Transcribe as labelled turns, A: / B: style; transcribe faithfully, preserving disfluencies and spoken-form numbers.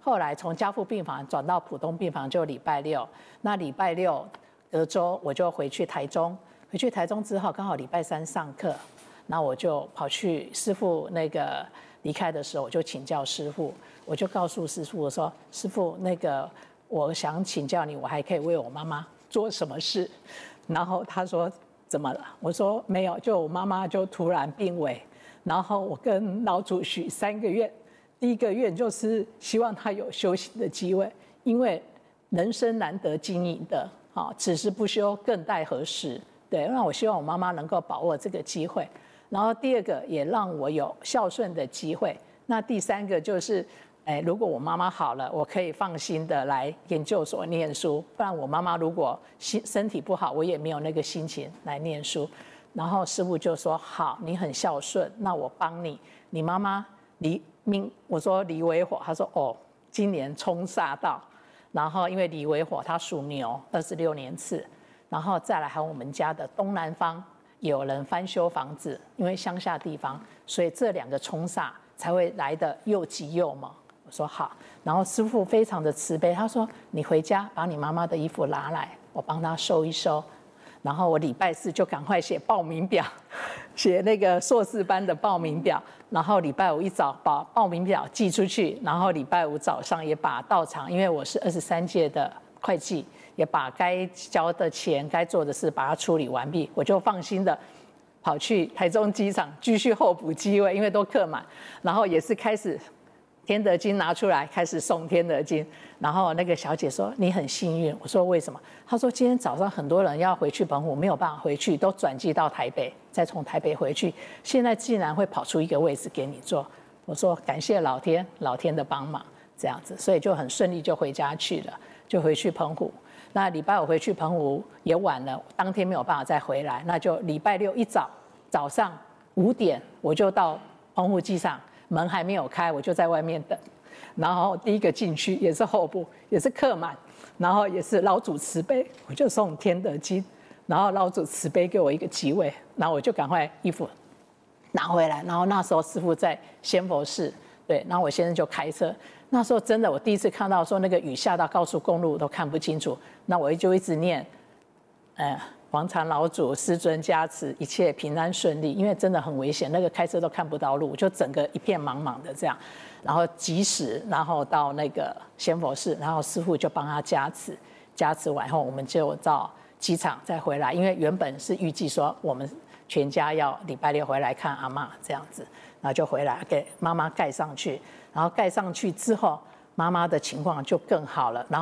A: 后来从加护病房转到普通病房，就礼拜六。那礼拜六隔周我就回去台中，回去台中之后刚好礼拜三上课，那我就跑去师父那个离开的时候，我就请教师父，我就告诉师父我说：“师父，那个我想请教你，我还可以为我妈妈做什么事？”然后他说：“怎么了？”我说：“没有，就我妈妈就突然病危，然后我跟老祖许三个愿。”第一个愿就是希望他有修行的机会，因为人生难得经营的，好，此时不修更待何时？对，那我希望我妈妈能够把握这个机会。然后第二个也让我有孝顺的机会。那第三个就是，哎，如果我妈妈好了，我可以放心的来研究所念书。不然我妈妈如果心身体不好，我也没有那个心情来念书。然后师父就说：“好，你很孝顺，那我帮你。你妈妈离。”命我说离为火，他说哦，今年冲煞到，然后因为离为火，他属牛，二十六年次，然后再来还有我们家的东南方有人翻修房子，因为乡下地方，所以这两个冲煞才会来得又急又猛。我说好，然后师父非常的慈悲，他说你回家把你妈妈的衣服拿来，我帮她收一收。然后我礼拜四就赶快写报名表，写那个硕士班的报名表，然后礼拜五一早把报名表寄出去，然后礼拜五早上也把到场，因为我是二十三届的会计，也把该交的钱、该做的事把它处理完毕，我就放心的跑去台中机场继续候补机位，因为都客满，然后也是开始天德经拿出来开始诵天德经，然后那个小姐说你很幸运，我说为什么？她说今天早上很多人要回去澎湖，没有办法回去，都转机到台北，再从台北回去，现在竟然会跑出一个位置给你坐。我说感谢老天，老天的帮忙，这样子，所以就很顺利就回家去了，就回去澎湖。那礼拜五回去澎湖也晚了，当天没有办法再回来，那就礼拜六一早早上五点我就到澎湖机场。门还没有开，我就在外面等，然后第一个进去也是候补，也是客满，然后也是老祖慈悲，我就诵天德经，然后老祖慈悲给我一个机位，然后我就赶快衣服拿回来，然后那时候师父在仙佛寺，对，然后我先生就开车，那时候真的我第一次看到说那个雨下到高速公路都看不清楚，那我就一直念，呃。黄禅老祖师尊加持，一切平安顺利。因为真的很危险，那个开车都看不到路，就整个一片茫茫的这样。然后及时，然后到那个仙佛寺，然后师父就帮他加持，加持完后，我们就到机场再回来。因为原本是预计说我们全家要礼拜六回来看阿嬷这样子，然后就回来给妈妈盖上去。然后盖上去之后，妈妈的情况就更好了。然后